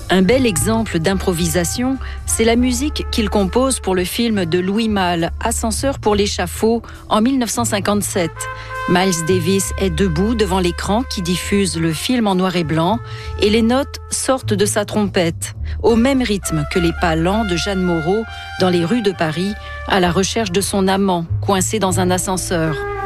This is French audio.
Un bel exemple d'improvisation, c'est la musique qu'il compose pour le film de Louis Malle, Ascenseur pour l'échafaud, en 1957. Miles Davis est debout devant l'écran qui diffuse le film en noir et blanc et les notes sortent de sa trompette, au même rythme que les pas lents de Jeanne Moreau dans les rues de Paris à la recherche de son amant, coincé dans un ascenseur.